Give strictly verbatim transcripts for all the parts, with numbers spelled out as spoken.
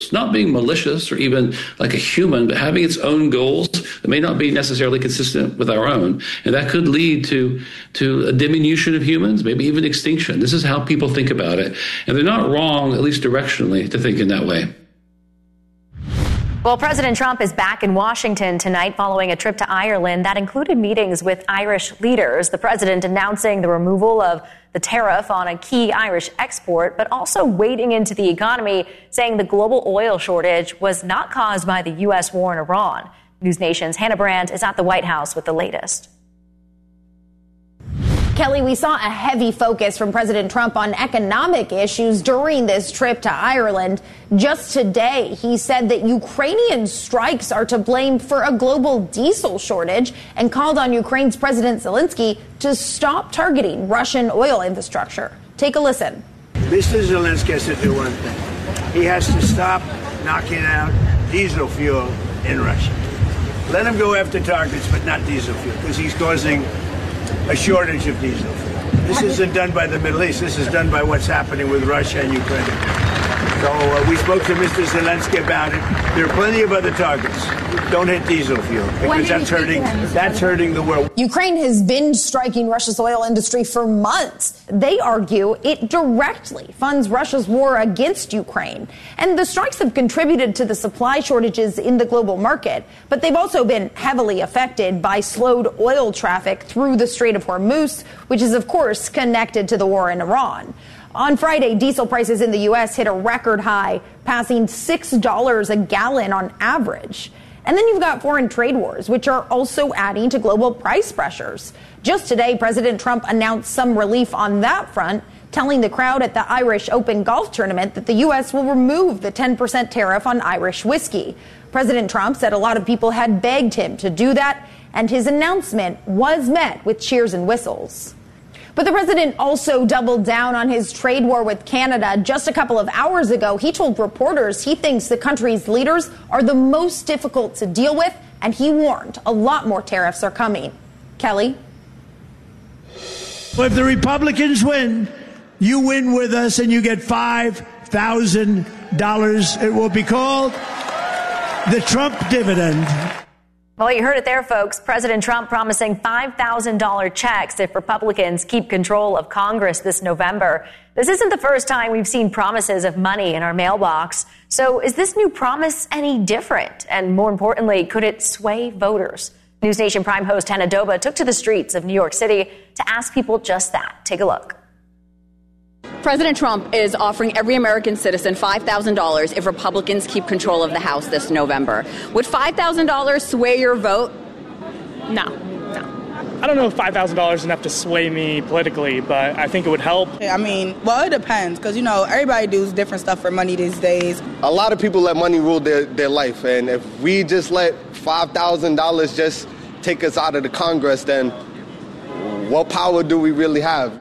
not being malicious or even like a human, but having its own goals that may not be necessarily consistent with our own. And that could lead to, to a diminution of humans, maybe even extinction. This is how people think about it. And they're not wrong, at least directionally, to think in that way. Well, President Trump is back in Washington tonight following a trip to Ireland that included meetings with Irish leaders. The president announcing the removal of the tariff on a key Irish export, but also wading into the economy, saying the global oil shortage was not caused by the U S war in Iran. News Nation's Hannah Brandt is at the White House with the latest. Kelly, we saw a heavy focus from President Trump on economic issues during this trip to Ireland. Just today, he said that Ukrainian strikes are to blame for a global diesel shortage and called on Ukraine's President Zelensky to stop targeting Russian oil infrastructure. Take a listen. Mister Zelensky has to do one thing. He has to stop knocking out diesel fuel in Russia. Let him go after targets, but not diesel fuel, because he's causing a shortage of diesel. This isn't done by the Middle East. This is done by what's happening with Russia and Ukraine. So uh, we spoke to Mister Zelensky about it. There are plenty of other targets. Don't hit diesel fuel because that's hurting. That's hurting the world. Ukraine has been striking Russia's oil industry for months. They argue it directly funds Russia's war against Ukraine. And the strikes have contributed to the supply shortages in the global market. But they've also been heavily affected by slowed oil traffic through the Strait of Hormuz, which is, of course, connected to the war in Iran. On Friday, diesel prices in the U S hit a record high, passing six dollars a gallon on average. And then you've got foreign trade wars, which are also adding to global price pressures. Just today, President Trump announced some relief on that front, telling the crowd at the Irish Open golf tournament that the U S will remove the ten percent tariff on Irish whiskey. President Trump said a lot of people had begged him to do that, and his announcement was met with cheers and whistles. But the president also doubled down on his trade war with Canada. Just a couple of hours ago, he told reporters he thinks the country's leaders are the most difficult to deal with, and he warned a lot more tariffs are coming. Kelly? Well, if the Republicans win, you win with us and you get five thousand dollars. It will be called the Trump dividend. Well, you heard it there, folks. President Trump promising five thousand dollars checks if Republicans keep control of Congress this November. This isn't the first time we've seen promises of money in our mailbox. So is this new promise any different? And more importantly, could it sway voters? News Nation Prime host Hannah Doba took to the streets of New York City to ask people just that. Take a look. President Trump is offering every American citizen five thousand dollars if Republicans keep control of the House this November. Would five thousand dollars sway your vote? No. No. I don't know if five thousand dollars is enough to sway me politically, but I think it would help. I mean, well, it depends, because, you know, everybody does different stuff for money these days. A lot of people let money rule their, their life, and if we just let five thousand dollars just take us out of the Congress, then what power do we really have?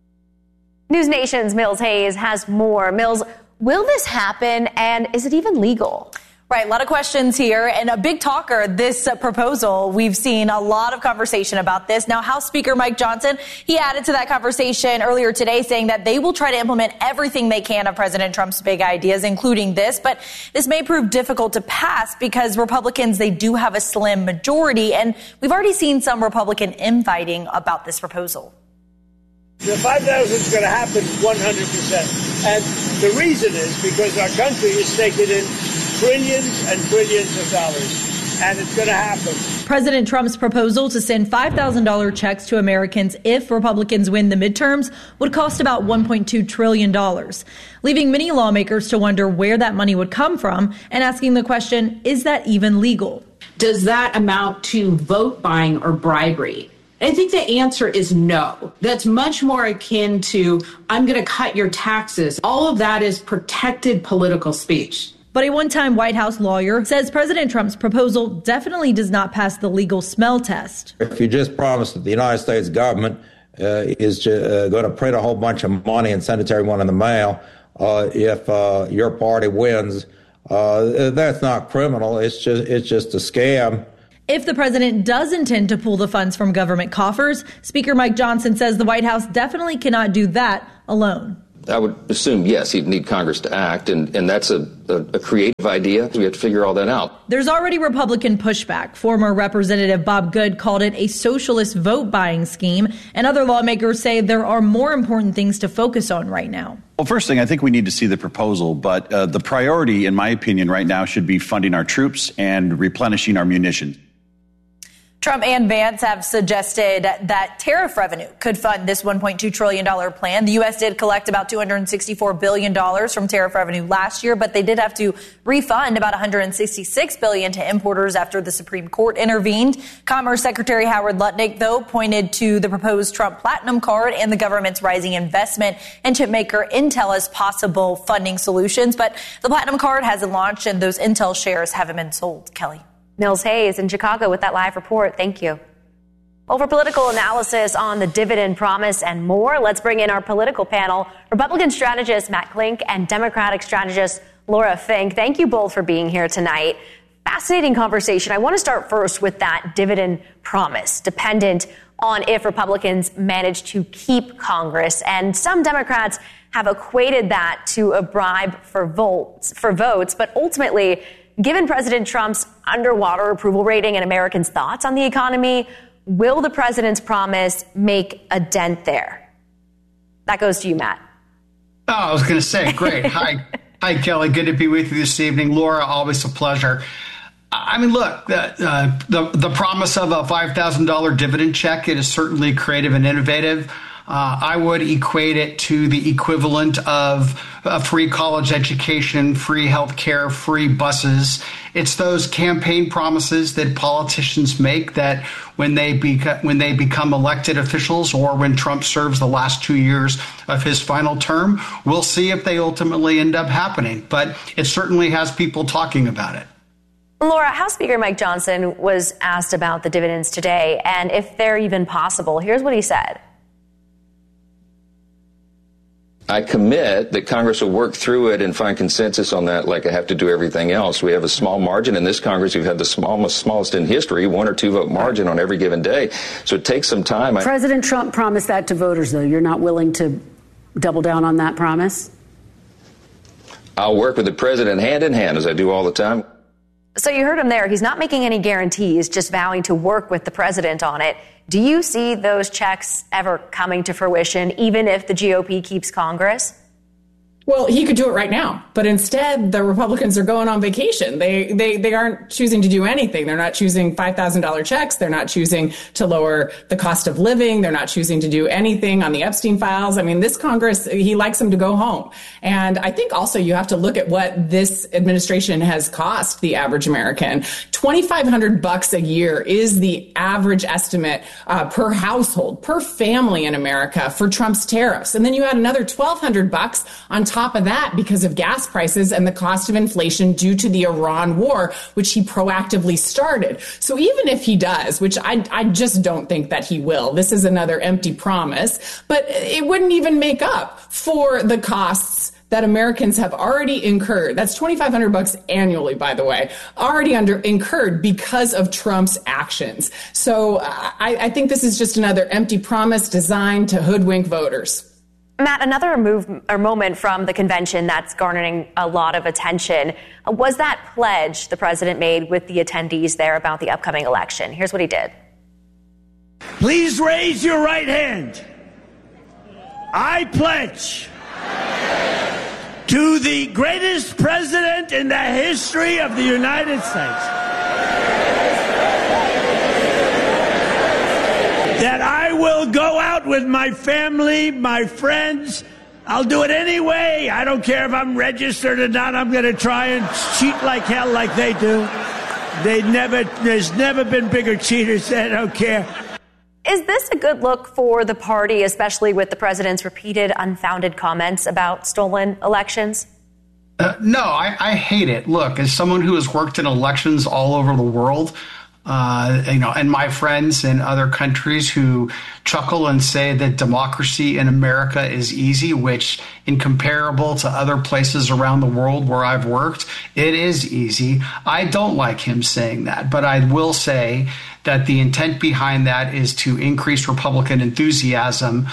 News Nation's Mills Hayes has more. Mills, will this happen, and is it even legal? Right, a lot of questions here, and a big talker, this uh, proposal. We've seen a lot of conversation about this. Now, House Speaker Mike Johnson, he added to that conversation earlier today, saying that they will try to implement everything they can of President Trump's big ideas, including this. But this may prove difficult to pass because Republicans, they do have a slim majority, and we've already seen some Republican infighting about this proposal. The five thousand is going to happen one hundred percent. And the reason is because our country is taking in trillions and trillions of dollars. And it's going to happen. President Trump's proposal to send five thousand dollars checks to Americans if Republicans win the midterms would cost about one point two trillion dollars, leaving many lawmakers to wonder where that money would come from and asking the question, is that even legal? Does that amount to vote buying or bribery? I think the answer is no. That's much more akin to, I'm going to cut your taxes. All of that is protected political speech. But a one-time White House lawyer says President Trump's proposal definitely does not pass the legal smell test. If you just promise that the United States government uh, is uh, going to print a whole bunch of money and send it to everyone in the mail, uh, if uh, your party wins, uh, that's not criminal. It's just it's just a scam. If the president does intend to pull the funds from government coffers, Speaker Mike Johnson says the White House definitely cannot do that alone. I would assume, yes, he'd need Congress to act, and, and that's a, a, a creative idea. We have to figure all that out. There's already Republican pushback. Former Representative Bob Good called it a socialist vote-buying scheme, and other lawmakers say there are more important things to focus on right now. Well, first thing, I think we need to see the proposal, but uh, the priority, in my opinion, right now should be funding our troops and replenishing our munitions. Trump and Vance have suggested that tariff revenue could fund this one point two trillion dollars plan. The U S did collect about two hundred sixty-four billion dollars from tariff revenue last year, but they did have to refund about one hundred sixty-six billion dollars to importers after the Supreme Court intervened. Commerce Secretary Howard Lutnick, though, pointed to the proposed Trump Platinum Card and the government's rising investment in chipmaker Intel as possible funding solutions. But the Platinum Card hasn't launched, and those Intel shares haven't been sold. Kelly. Nils Hayes in Chicago with that live report. Thank you. Well, for political analysis on the dividend promise and more, let's bring in our political panel, Republican strategist Matt Klink and Democratic strategist Laura Fink. Thank you both for being here tonight. Fascinating conversation. I want to start first with that dividend promise, dependent on if Republicans manage to keep Congress. And some Democrats have equated that to a bribe for votes, for votes, but ultimately, given President Trump's underwater approval rating and Americans' thoughts on the economy, will the president's promise make a dent there? That goes to you, Matt. Oh, I was going to say, great. Hi, hi, Kelly. Good to be with you this evening. Laura, always a pleasure. I mean, look, the uh, the, the promise of a five thousand dollars dividend check, it is certainly creative and innovative. Uh, I would equate it to the equivalent of a free college education, free health care, free buses. It's those campaign promises that politicians make that when they beca- when they become elected officials, or when Trump serves the last two years of his final term, we'll see if they ultimately end up happening. But it certainly has people talking about it. Laura, House Speaker Mike Johnson was asked about the dividends today and if they're even possible. Here's what he said. I commit that Congress will work through it and find consensus on that like I have to do everything else. We have a small margin in this Congress. We've had the smallest, smallest in history, one or two vote margin on every given day. So it takes some time. President Trump promised that to voters, though. You're not willing to double down on that promise? I'll work with the president hand in hand, as I do all the time. So you heard him there. He's not making any guarantees, just vowing to work with the president on it. Do you see those checks ever coming to fruition, even if the G O P keeps Congress? Well, he could do it right now, but instead the Republicans are going on vacation. They they they aren't choosing to do anything. They're not choosing five thousand dollars checks. They're not choosing to lower the cost of living. They're not choosing to do anything on the Epstein files. I mean, this Congress, he likes them to go home. And I think also you have to look at what this administration has cost the average American. twenty-five hundred bucks a year is the average estimate uh, per household, per family in America for Trump's tariffs. And then you add another twelve hundred bucks on top top of that because of gas prices and the cost of inflation due to the Iran war, which he proactively started. So even if he does, which I, I just don't think that he will, this is another empty promise, but it wouldn't even make up for the costs that Americans have already incurred. That's twenty-five hundred bucks annually, by the way, already under incurred because of Trump's actions. So I, I think this is just another empty promise designed to hoodwink voters. Matt, another move or moment from the convention that's garnering a lot of attention was that pledge the president made with the attendees there about the upcoming election. Here's what he did. Please raise your right hand. I pledge to the greatest president in the history of the United States that I will go out with my family, my friends. I'll do it anyway. I don't care if I'm registered or not. I'm going to try and cheat like hell like they do. They never, there's never been bigger cheaters. They don't care. Is this a good look for the party, especially with the president's repeated unfounded comments about stolen elections? Uh, no, I, I hate it. Look, as someone who has worked in elections all over the world, Uh, you know, and my friends in other countries who chuckle and say that democracy in America is easy, which in comparable to other places around the world where I've worked, it is easy. I don't like him saying that, but I will say that the intent behind that is to increase Republican enthusiasm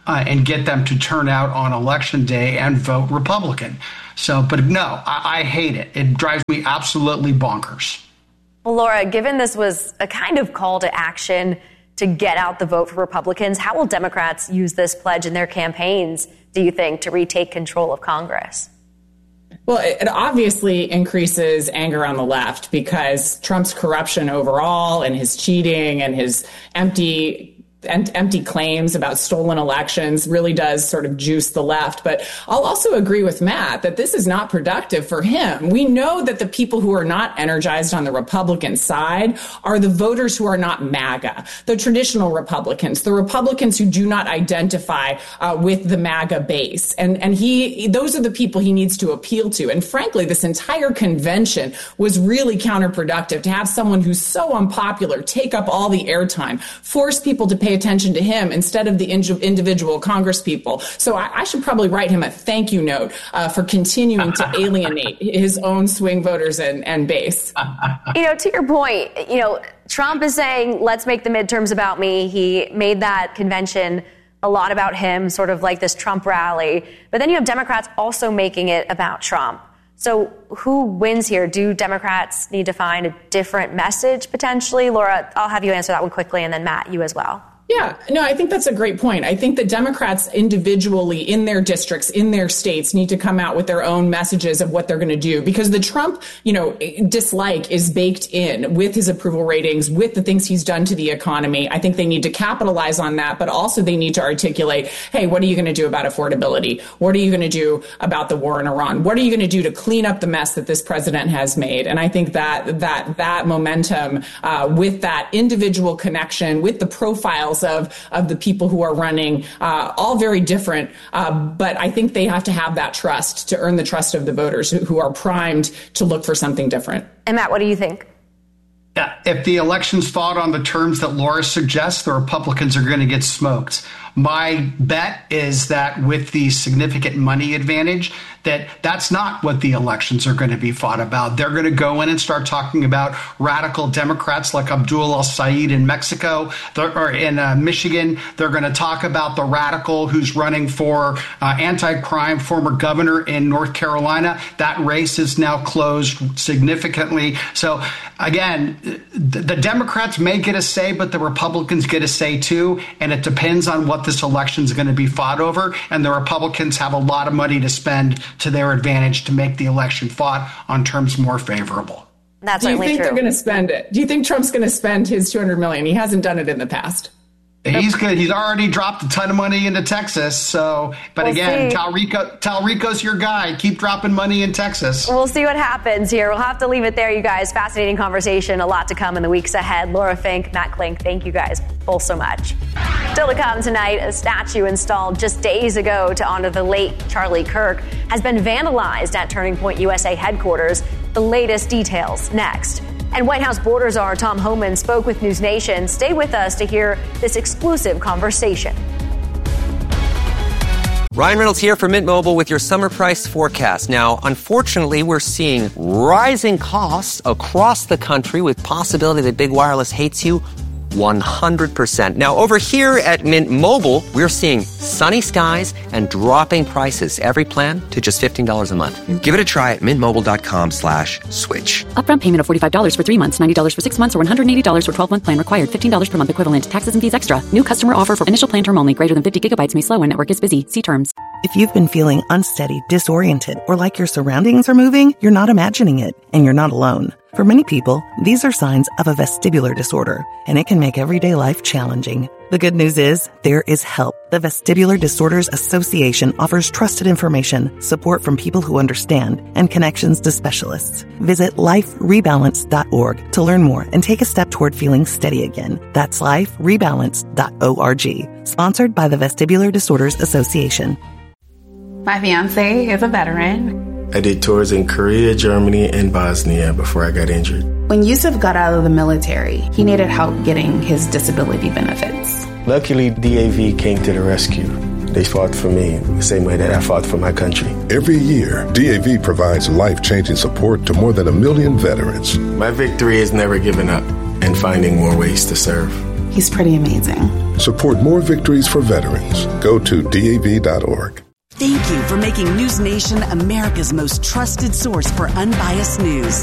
uh, and get them to turn out on election day and vote Republican. So, but no, I, I hate it. It drives me absolutely bonkers. Well, Laura, given this was a kind of call to action to get out the vote for Republicans, how will Democrats use this pledge in their campaigns, do you think, to retake control of Congress? Well, it obviously increases anger on the left because Trump's corruption overall and his cheating and his empty empty claims about stolen elections really does sort of juice the left. But I'll also agree with Matt that this is not productive for him. We know that the people who are not energized on the Republican side are the voters who are not MAGA, the traditional Republicans, the Republicans who do not identify uh, with the MAGA base. And, and he, those are the people he needs to appeal to. And frankly, this entire convention was really counterproductive to have someone who's so unpopular take up all the airtime, force people to pay attention to him instead of the individual Congress people. So I, I should probably write him a thank you note uh, for continuing to alienate his own swing voters and, and base. You know, to your point, you know, Trump is saying, let's make the midterms about me. He made that convention a lot about him, sort of like this Trump rally. But then you have Democrats also making it about Trump. So who wins here? Do Democrats need to find a different message potentially? Laura, I'll have you answer that one quickly, and then Matt, you as well. Yeah, no, I think that's a great point. I think that Democrats individually in their districts, in their states, need to come out with their own messages of what they're going to do, because the Trump, you know, dislike is baked in with his approval ratings, with the things he's done to the economy. I think they need to capitalize on that, but also they need to articulate, hey, what are you going to do about affordability? What are you going to do about the war in Iran? What are you going to do to clean up the mess that this president has made? And I think that that that momentum uh, with that individual connection, with the profiles of, of the people who are running, uh, all very different. Uh, but I think they have to have that trust to earn the trust of the voters who, who are primed to look for something different. And Matt, what do you think? Yeah, if the election's fought on the terms that Laura suggests, the Republicans are going to get smoked. My bet is that with the significant money advantage, that that's not what the elections are going to be fought about. They're going to go in and start talking about radical Democrats like Abdul El-Sayed in Mexico or in uh, Michigan. They're going to talk about the radical who's running for uh, anti-crime, former governor in North Carolina. That race is now closed significantly. So again, the Democrats may get a say, but the Republicans get a say too. And it depends on what this election is going to be fought over. And the Republicans have a lot of money to spend to their advantage to make the election fought on terms more favorable. That's Do you think true. they're going to spend it? Do you think Trump's going to spend his two hundred million dollars? He hasn't done it in the past. He's good. He's already dropped a ton of money into Texas. So, but We'll again, see. Talrico, Talrico's your guy. Keep dropping money in Texas. We'll see what happens here. We'll have to leave it there, you guys. Fascinating conversation. A lot to come in the weeks ahead. Laura Fink, Matt Klink, thank you guys both so much. Still to come tonight, a statue installed just days ago to honor the late Charlie Kirk has been vandalized at Turning Point U S A headquarters. The latest details next. And White House border czar Tom Homan spoke with News Nation. Stay with us to hear this exclusive conversation. Ryan Reynolds here for Mint Mobile with your summer price forecast. Now, unfortunately, we're seeing rising costs across the country with possibility that big wireless hates you one hundred percent. Now, over here at Mint Mobile, we're seeing sunny skies and dropping prices. Every plan to just fifteen dollars a month. Give it a try at mintmobile.com slash switch. Upfront payment of forty-five dollars for three months, ninety dollars for six months, or one hundred eighty dollars for twelve-month plan required. fifteen dollars per month equivalent. Taxes and fees extra. New customer offer for initial plan term only. Greater than fifty gigabytes may slow when network is busy. See terms. If you've been feeling unsteady, disoriented, or like your surroundings are moving, you're not imagining it, and you're not alone. For many people, these are signs of a vestibular disorder, and it can make everyday life challenging. The good news is, there is help. The Vestibular Disorders Association offers trusted information, support from people who understand, and connections to specialists. Visit life rebalance dot org to learn more and take a step toward feeling steady again. That's life rebalance dot org. Sponsored by the Vestibular Disorders Association. My fiance is a veteran. I did tours in Korea, Germany, and Bosnia before I got injured. When Yusuf got out of the military, he needed help getting his disability benefits. Luckily, D A V came to the rescue. They fought for me the same way that I fought for my country. Every year, D A V provides life-changing support to more than a million veterans. My victory is never giving up and finding more ways to serve. He's pretty amazing. Support more victories for veterans. Go to D A V dot org. Thank you for making News Nation America's most trusted source for unbiased news.